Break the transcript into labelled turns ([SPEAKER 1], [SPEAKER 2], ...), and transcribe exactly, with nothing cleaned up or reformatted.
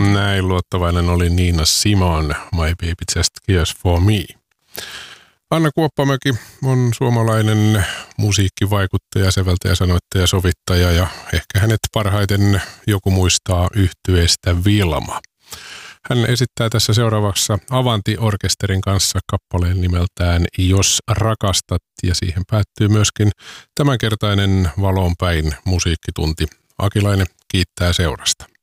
[SPEAKER 1] Näin luottavainen oli Nina Simone, My Baby Just Cares For Me. Anna Kuoppamäki on suomalainen musiikkivaikuttaja, säveltäjä, sanoittaja, sovittaja ja ehkä hänet parhaiten joku muistaa yhtyeestä Vilma. Hän esittää tässä seuraavassa Avanti-orkesterin kanssa kappaleen nimeltään Jos rakastat, ja siihen päättyy myöskin tämänkertainen Valoon päin musiikkitunti. Akilainen kiittää seurasta.